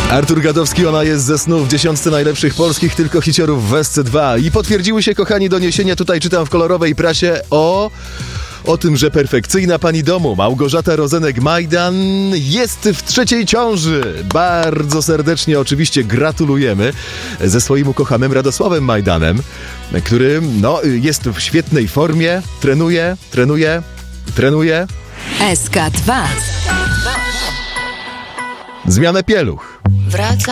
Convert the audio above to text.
Artur Gadowski, ona jest ze snu w 10 najlepszych polskich tylko hiciorów w SC2. I potwierdziły się, kochani, doniesienia, tutaj czytam w kolorowej prasie o tym, że perfekcyjna pani domu Małgorzata Rozenek-Majdan jest w trzeciej ciąży. Bardzo serdecznie oczywiście gratulujemy ze swoim ukochanym Radosławem Majdanem, który jest w świetnej formie, trenuje. SK2. Zmianę pieluch. Wraca.